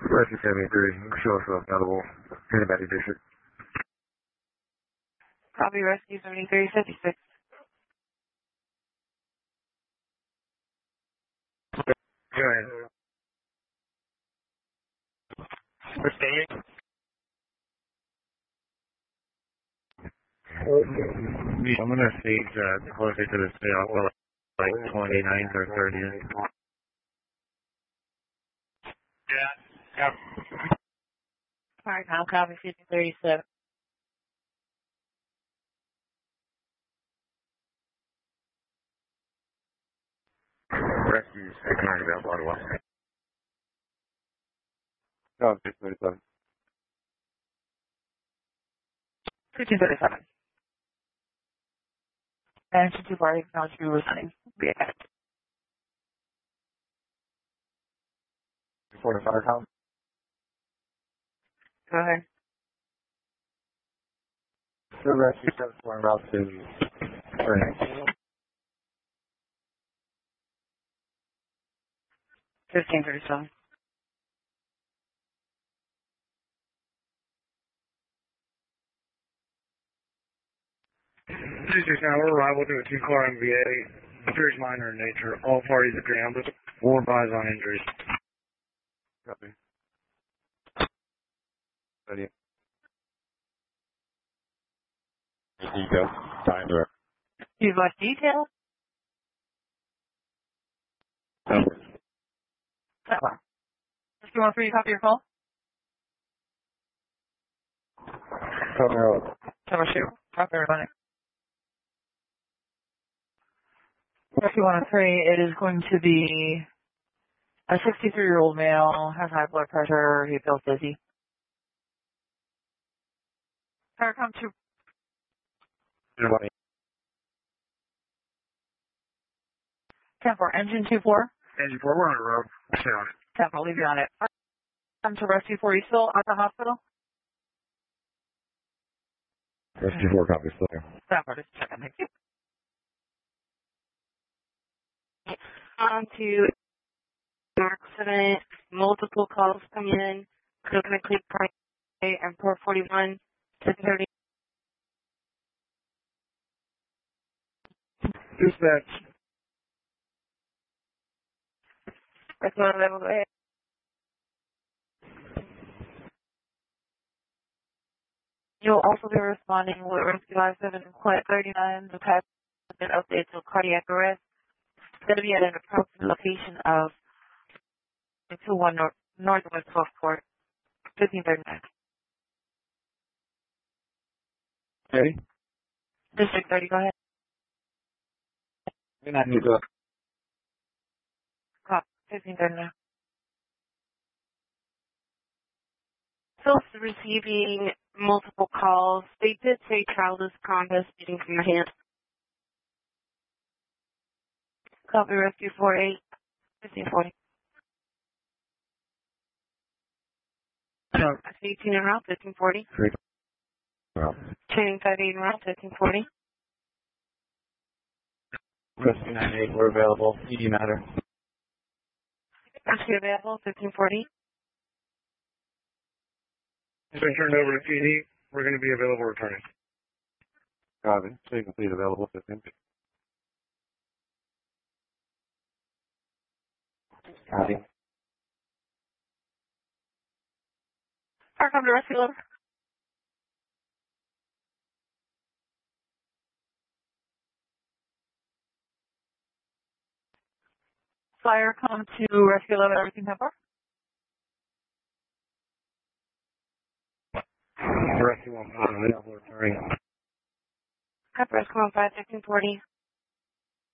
Rescue 73, show us available in the Battery District. Copy, Rescue 7356. Go ahead. We're staying. I'm going to stage closer to the sale, well, like 29th or 30th. Yeah. Alright, I'll copy 5037. Rescue 690 available on the west. No, 637. 1537. And 224, acknowledge you listening. Be ahead. 45 count. Go ahead. So Rescue 74 en route to Furnace. 1537. Tuesday Tower, arrival to a two-car MVA. Appears minor in nature. All parties are grounded. 4 buys on injuries. Copy. Ready. Details. Time direct. You've left details? Number. That one. Just you want for you to copy your call? Cover shoot. Copy everybody. Rescue 103, it is going to be a 63-year-old male, has high blood pressure, he feels dizzy. Paracom 2. Everybody. 10-4, engine 2-4. Engine 4, we're on the road. Stay on it. 10-4, I'll leave you on it. Come to Rescue 4, you still at the hospital? Rescue 4 copy still here. 10-4, just checking, thank you. On to accident, multiple calls coming in, Coconut Creek Parkway and Port 41, 10:30. Dispatch. That's one level, go ahead. You'll also be responding with Rescue Live 7 Quint 39. The past has been updated to cardiac arrest. It's going to be at an approximate location of 21 Northwest 12th Court, 1539. Ready? District 30, go ahead. You're not new to Cop, 1539. Still receiving multiple calls. They did say childless contest speeding from your hand. Copy Rescue 48, 1540. 18 en route, 1540. 3. Training 58 en route, 1540. Rescue 98, we're available. ED matter. Rescue available, 1540. It's been turned over to PD. We're going to be available returning. Copy. So you can please available 15. Copy. Park come to Rescue Lover. Flyer come to Rescue Lover, everything pepper. Rescue 1 available returning. Rescue 15, 1640.